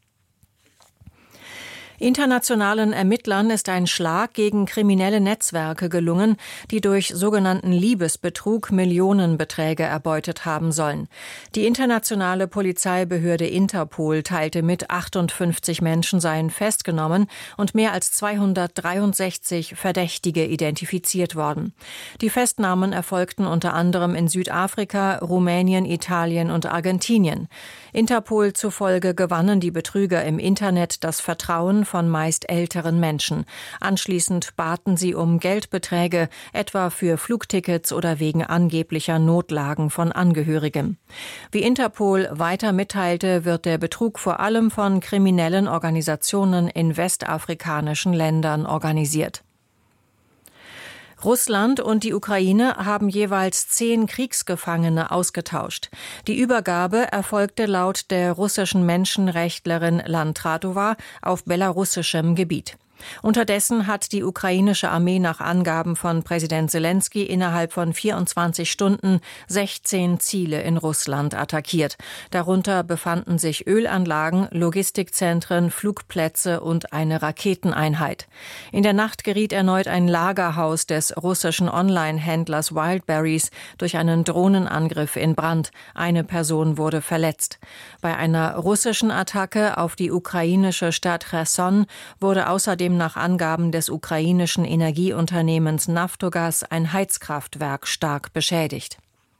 Internationalen Ermittlern ist ein Schlag gegen kriminelle Netzwerke gelungen, die durch sogenannten Liebesbetrug Millionenbeträge erbeutet haben sollen. Die internationale Polizeibehörde Interpol teilte mit, achtundfünfzig Menschen seien festgenommen und mehr als zweihundertdreiundsechzig Verdächtige identifiziert worden. Die Festnahmen erfolgten unter anderem in Südafrika, Rumänien, Italien und Argentinien. Interpol zufolge gewannen die Betrüger im Internet das Vertrauen von meist älteren Menschen. Anschließend baten sie um Geldbeträge, etwa für Flugtickets oder wegen angeblicher Notlagen von Angehörigen. Wie Interpol weiter mitteilte, wird der Betrug vor allem von kriminellen Organisationen in westafrikanischen Ländern organisiert. Russland und die Ukraine haben jeweils zehn Kriegsgefangene ausgetauscht. Die Übergabe erfolgte laut der russischen Menschenrechtlerin Landratova auf belarussischem Gebiet. Unterdessen hat die ukrainische Armee nach Angaben von Präsident Selenskyj innerhalb von vierundzwanzig Stunden sechzehn Ziele in Russland attackiert. Darunter befanden sich Ölanlagen, Logistikzentren, Flugplätze und eine Raketeneinheit. In der Nacht geriet erneut ein Lagerhaus des russischen Online-Händlers Wildberries durch einen Drohnenangriff in Brand. Eine Person wurde verletzt. Bei einer russischen Attacke auf die ukrainische Stadt Cherson wurde außerdem nach Angaben des ukrainischen Energieunternehmens Naftogaz ein Heizkraftwerk stark beschädigt.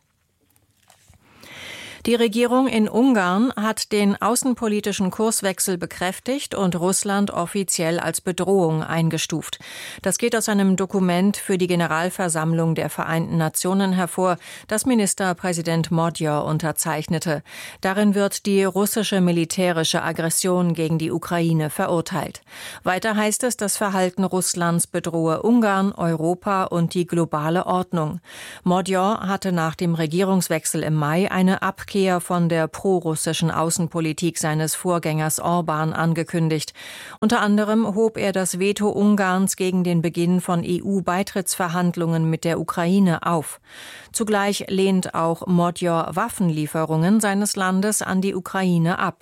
Die Regierung in Ungarn hat den außenpolitischen Kurswechsel bekräftigt und Russland offiziell als Bedrohung eingestuft. Das geht aus einem Dokument für die Generalversammlung der Vereinten Nationen hervor, das Ministerpräsident Modyor unterzeichnete. Darin wird die russische militärische Aggression gegen die Ukraine verurteilt. Weiter heißt es, das Verhalten Russlands bedrohe Ungarn, Europa und die globale Ordnung. Modyor hatte nach dem Regierungswechsel im Mai eine Abkehr von der prorussischen Außenpolitik seines Vorgängers Orban angekündigt. Unter anderem hob er das Veto Ungarns gegen den Beginn von E U-Beitrittsverhandlungen mit der Ukraine auf. Zugleich lehnt auch Modyor Waffenlieferungen seines Landes an die Ukraine ab.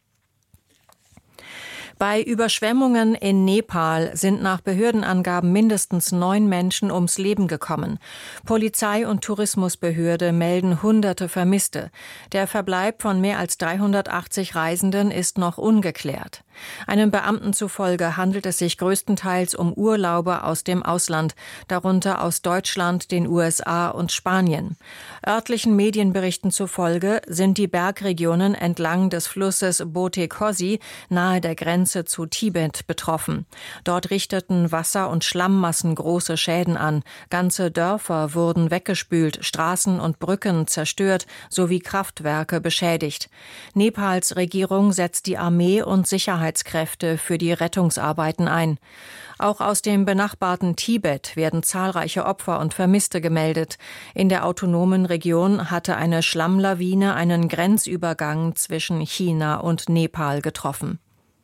Bei Überschwemmungen in Nepal sind nach Behördenangaben mindestens neun Menschen ums Leben gekommen. Polizei und Tourismusbehörde melden Hunderte Vermisste. Der Verbleib von mehr als dreihundertachtzig Reisenden ist noch ungeklärt. Einem Beamten zufolge handelt es sich größtenteils um Urlauber aus dem Ausland, darunter aus Deutschland, den U S A und Spanien. Örtlichen Medienberichten zufolge sind die Bergregionen entlang des Flusses Bote-Kosi nahe der Grenze zu Tibet betroffen. Dort richteten Wasser- und Schlammmassen große Schäden an. Ganze Dörfer wurden weggespült, Straßen und Brücken zerstört sowie Kraftwerke beschädigt. Nepals Regierung setzt die Armee und Sicherheitskräfte für die Rettungsarbeiten ein. Auch aus dem benachbarten Tibet werden zahlreiche Opfer und Vermisste gemeldet. In der autonomen Region hatte eine Schlammlawine einen Grenzübergang zwischen China und Nepal getroffen.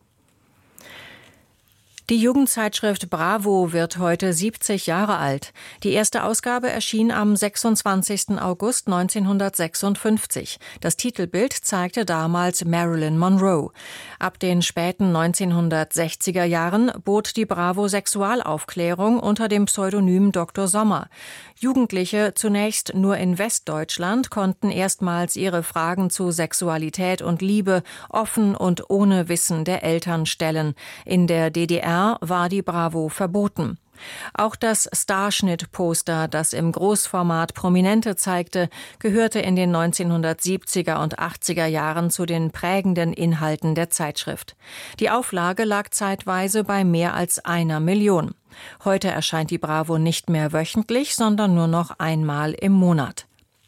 Die Jugendzeitschrift Bravo wird heute siebzig Jahre alt. Die erste Ausgabe erschien am sechsundzwanzigsten August neunzehnhundertsechsundfünfzig. Das Titelbild zeigte damals Marilyn Monroe. Ab den späten neunzehnhundertsechziger Jahren bot die Bravo Sexualaufklärung unter dem Pseudonym Doktor Sommer. Jugendliche, zunächst nur in Westdeutschland, konnten erstmals ihre Fragen zu Sexualität und Liebe offen und ohne Wissen der Eltern stellen. In der D D R war die Bravo verboten. Auch das Starschnitt-Poster, das im Großformat Prominente zeigte, gehörte in den neunzehnhundertsiebziger und achtziger Jahren zu den prägenden Inhalten der Zeitschrift. Die Auflage lag zeitweise bei mehr als einer Million. Heute erscheint die Bravo nicht mehr wöchentlich, sondern nur noch einmal im Monat.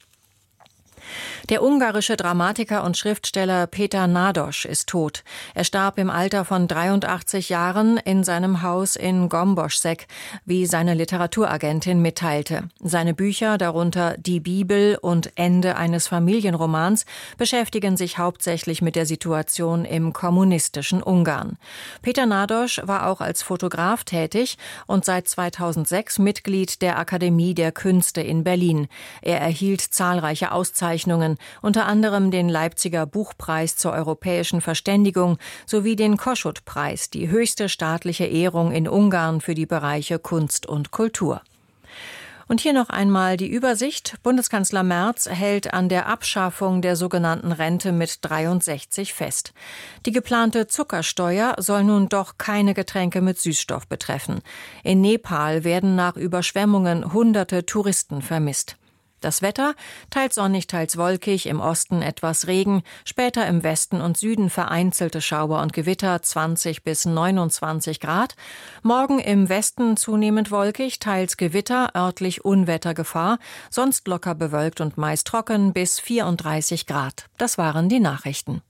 Der ungarische Dramatiker und Schriftsteller Péter Nádas ist tot. Er starb im Alter von dreiundachtzig Jahren in seinem Haus in Gomboschszeg, wie seine Literaturagentin mitteilte. Seine Bücher, darunter Die Bibel und Ende eines Familienromans, beschäftigen sich hauptsächlich mit der Situation im kommunistischen Ungarn. Péter Nádas war auch als Fotograf tätig und seit zweitausendsechs Mitglied der Akademie der Künste in Berlin. Er erhielt zahlreiche Auszeichnungen, unter anderem den Leipziger Buchpreis zur europäischen Verständigung sowie den Kossuth-Preis, die höchste staatliche Ehrung in Ungarn für die Bereiche Kunst und Kultur. Und hier noch einmal die Übersicht. Bundeskanzler Merz hält an der Abschaffung der sogenannten Rente mit dreiundsechzig fest. Die geplante Zuckersteuer soll nun doch keine Getränke mit Süßstoff betreffen. In Nepal werden nach Überschwemmungen hunderte Touristen vermisst. Das Wetter, teils sonnig, teils wolkig, im Osten etwas Regen, später im Westen und Süden vereinzelte Schauer und Gewitter, zwanzig bis neunundzwanzig Grad. Morgen im Westen zunehmend wolkig, teils Gewitter, örtlich Unwettergefahr, sonst locker bewölkt und meist trocken bis vierunddreißig Grad. Das waren die Nachrichten.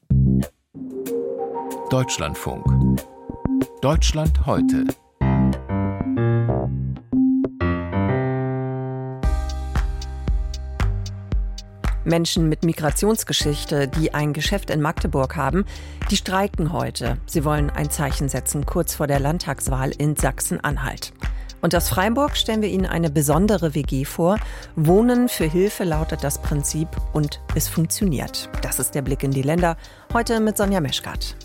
Deutschlandfunk. Deutschland heute. Menschen mit Migrationsgeschichte, die ein Geschäft in Magdeburg haben, die streiken heute. Sie wollen ein Zeichen setzen, kurz vor der Landtagswahl in Sachsen-Anhalt. Und aus Freiburg stellen wir Ihnen eine besondere W G vor. Wohnen für Hilfe lautet das Prinzip und es funktioniert. Das ist der Blick in die Länder. Heute mit Sonja Meschkat.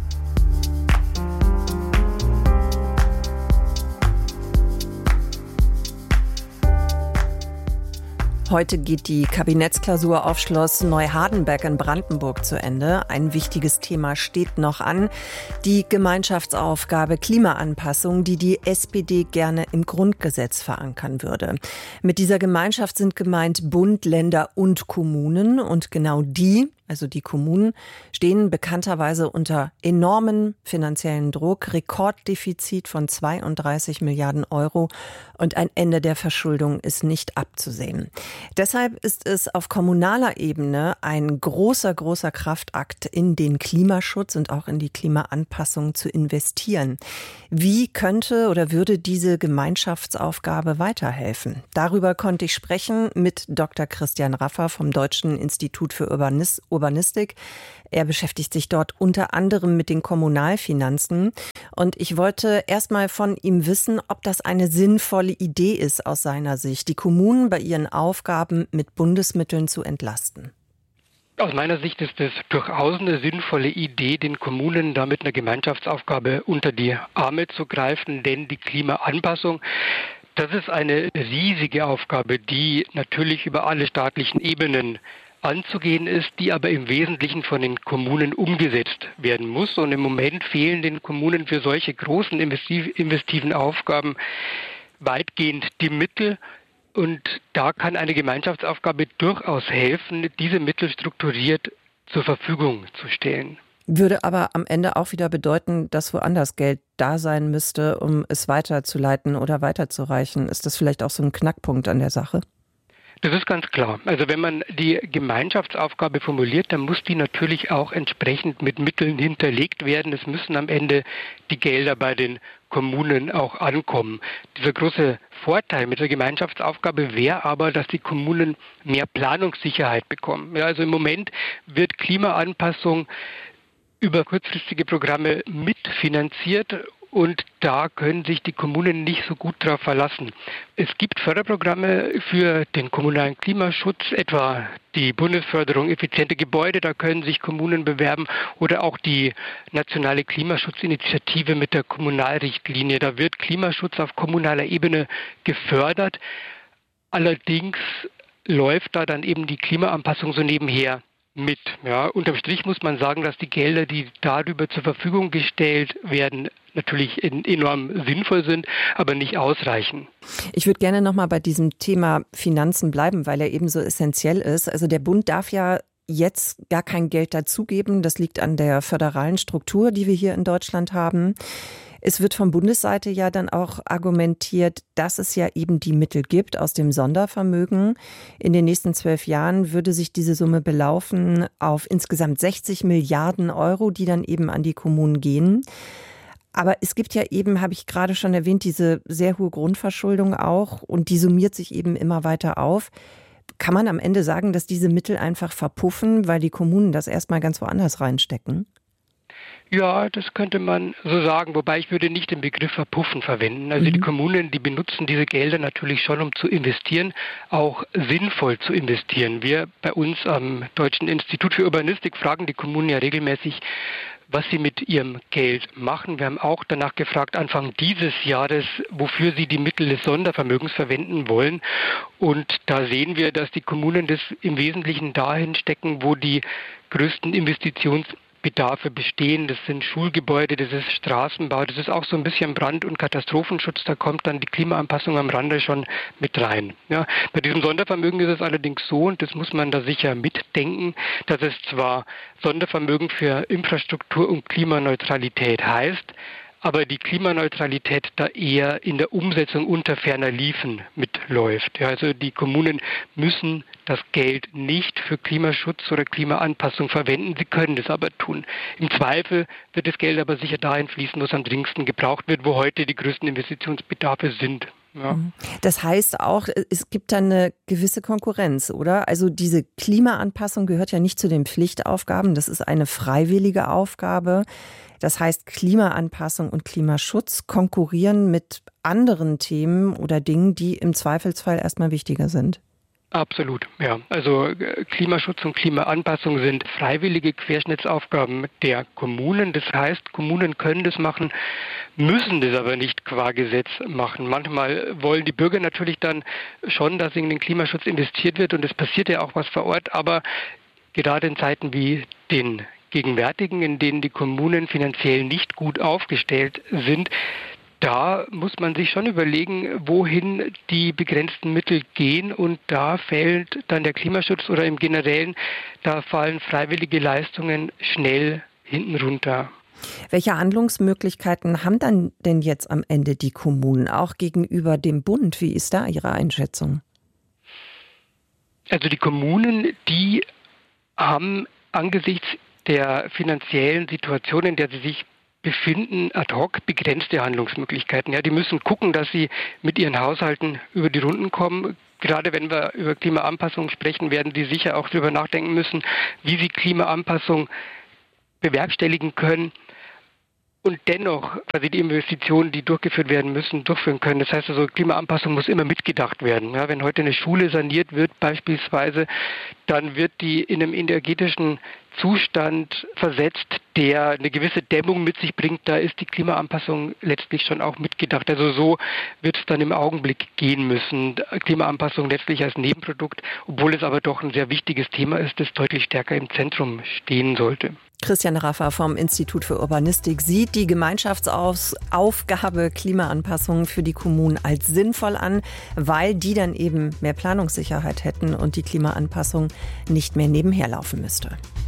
Heute geht die Kabinettsklausur auf Schloss Neuhardenberg in Brandenburg zu Ende. Ein wichtiges Thema steht noch an. Die Gemeinschaftsaufgabe Klimaanpassung, die die S P D gerne im Grundgesetz verankern würde. Mit dieser Gemeinschaft sind gemeint Bund, Länder und Kommunen. Und genau die, also die Kommunen, stehen bekannterweise unter enormen finanziellen Druck. Rekorddefizit von zweiunddreißig Milliarden Euro und ein Ende der Verschuldung ist nicht abzusehen. Deshalb ist es auf kommunaler Ebene ein großer, großer Kraftakt, in den Klimaschutz und auch in die Klimaanpassung zu investieren. Wie könnte oder würde diese Gemeinschaftsaufgabe weiterhelfen? Darüber konnte ich sprechen mit Doktor Christian Raffer vom Deutschen Institut für Urbanis- Urbanistik. Er beschäftigt sich dort unter anderem mit den Kommunalfinanzen. Und ich wollte erst mal von ihm wissen, ob das eine sinnvolle Idee ist aus seiner Sicht, die Kommunen bei ihren Aufgaben mit Bundesmitteln zu entlasten. Aus meiner Sicht ist es durchaus eine sinnvolle Idee, den Kommunen da mit einer Gemeinschaftsaufgabe unter die Arme zu greifen, denn die Klimaanpassung, das ist eine riesige Aufgabe, die natürlich über alle staatlichen Ebenen anzugehen ist, die aber im Wesentlichen von den Kommunen umgesetzt werden muss. Und im Moment fehlen den Kommunen für solche großen investiven Aufgaben weitgehend die Mittel. Und da kann eine Gemeinschaftsaufgabe durchaus helfen, diese Mittel strukturiert zur Verfügung zu stellen. Würde aber am Ende auch wieder bedeuten, dass woanders Geld da sein müsste, um es weiterzuleiten oder weiterzureichen. Ist das vielleicht auch so ein Knackpunkt an der Sache? Das ist ganz klar. Also wenn man die Gemeinschaftsaufgabe formuliert, dann muss die natürlich auch entsprechend mit Mitteln hinterlegt werden. Es müssen am Ende die Gelder bei den Kommunen auch ankommen. Dieser große Vorteil mit der Gemeinschaftsaufgabe wäre aber, dass die Kommunen mehr Planungssicherheit bekommen. Ja, also im Moment wird Klimaanpassung über kurzfristige Programme mitfinanziert. Und da können sich die Kommunen nicht so gut darauf verlassen. Es gibt Förderprogramme für den kommunalen Klimaschutz, etwa die Bundesförderung effiziente Gebäude, da können sich Kommunen bewerben, oder auch die nationale Klimaschutzinitiative mit der Kommunalrichtlinie. Da wird Klimaschutz auf kommunaler Ebene gefördert. Allerdings läuft da dann eben die Klimaanpassung so nebenher mit. Ja, unterm Strich muss man sagen, dass die Gelder, die darüber zur Verfügung gestellt werden, natürlich enorm sinnvoll sind, aber nicht ausreichen. Ich würde gerne noch mal bei diesem Thema Finanzen bleiben, weil er eben so essentiell ist. Also der Bund darf ja jetzt gar kein Geld dazugeben. Das liegt an der föderalen Struktur, die wir hier in Deutschland haben. Es wird von Bundesseite ja dann auch argumentiert, dass es ja eben die Mittel gibt aus dem Sondervermögen. In den nächsten zwölf Jahren würde sich diese Summe belaufen auf insgesamt sechzig Milliarden Euro, die dann eben an die Kommunen gehen. Aber es gibt ja eben, habe ich gerade schon erwähnt, diese sehr hohe Grundverschuldung auch und die summiert sich eben immer weiter auf. Kann man am Ende sagen, dass diese Mittel einfach verpuffen, weil die Kommunen das erstmal ganz woanders reinstecken? Ja, das könnte man so sagen, wobei ich würde nicht den Begriff verpuffen verwenden. Also mhm. die Kommunen, die benutzen diese Gelder natürlich schon, um zu investieren, auch sinnvoll zu investieren. Wir bei uns am Deutschen Institut für Urbanistik fragen die Kommunen ja regelmäßig, was sie mit ihrem Geld machen. Wir haben auch danach gefragt, Anfang dieses Jahres, wofür sie die Mittel des Sondervermögens verwenden wollen. Und da sehen wir, dass die Kommunen das im Wesentlichen dahin stecken, wo die größten Investitions Bedarfe bestehen. Das sind Schulgebäude, das ist Straßenbau, das ist auch so ein bisschen Brand- und Katastrophenschutz. Da kommt dann die Klimaanpassung am Rande schon mit rein. Ja, bei diesem Sondervermögen ist es allerdings so, und das muss man da sicher mitdenken, dass es zwar Sondervermögen für Infrastruktur und Klimaneutralität heißt, aber die Klimaneutralität da eher in der Umsetzung unter ferner Liefen mitläuft. Ja, also die Kommunen müssen das Geld nicht für Klimaschutz oder Klimaanpassung verwenden, sie können das aber tun. Im Zweifel wird das Geld aber sicher dahin fließen, wo es am dringendsten gebraucht wird, wo heute die größten Investitionsbedarfe sind. Ja. Das heißt auch, es gibt da eine gewisse Konkurrenz, oder? Also diese Klimaanpassung gehört ja nicht zu den Pflichtaufgaben, das ist eine freiwillige Aufgabe. Das heißt, Klimaanpassung und Klimaschutz konkurrieren mit anderen Themen oder Dingen, die im Zweifelsfall erstmal wichtiger sind. Absolut, ja. Also Klimaschutz und Klimaanpassung sind freiwillige Querschnittsaufgaben der Kommunen. Das heißt, Kommunen können das machen, müssen das aber nicht qua Gesetz machen. Manchmal wollen die Bürger natürlich dann schon, dass in den Klimaschutz investiert wird und es passiert ja auch was vor Ort, aber gerade in Zeiten wie den gegenwärtigen, in denen die Kommunen finanziell nicht gut aufgestellt sind, da muss man sich schon überlegen, wohin die begrenzten Mittel gehen, und da fällt dann der Klimaschutz oder im Generellen, da fallen freiwillige Leistungen schnell hinten runter. Welche Handlungsmöglichkeiten haben dann denn jetzt am Ende die Kommunen, auch gegenüber dem Bund? Wie ist da Ihre Einschätzung? Also die Kommunen, die haben angesichts der finanziellen Situation, in der sie sich befinden, ad hoc begrenzte Handlungsmöglichkeiten. Ja, die müssen gucken, dass sie mit ihren Haushalten über die Runden kommen. Gerade wenn wir über Klimaanpassung sprechen, werden sie sicher auch darüber nachdenken müssen, wie sie Klimaanpassung bewerkstelligen können und dennoch quasi die Investitionen, die durchgeführt werden müssen, durchführen können. Das heißt also, Klimaanpassung muss immer mitgedacht werden. Ja, wenn heute eine Schule saniert wird beispielsweise, dann wird die in einem energetischen Zustand versetzt, der eine gewisse Dämmung mit sich bringt. Da ist die Klimaanpassung letztlich schon auch mitgedacht. Also so wird es dann im Augenblick gehen müssen. Klimaanpassung letztlich als Nebenprodukt, obwohl es aber doch ein sehr wichtiges Thema ist, das deutlich stärker im Zentrum stehen sollte. Christian Raffa vom Institut für Urbanistik sieht die Gemeinschaftsaufgabe Klimaanpassung für die Kommunen als sinnvoll an, weil die dann eben mehr Planungssicherheit hätten und die Klimaanpassung nicht mehr nebenher laufen müsste.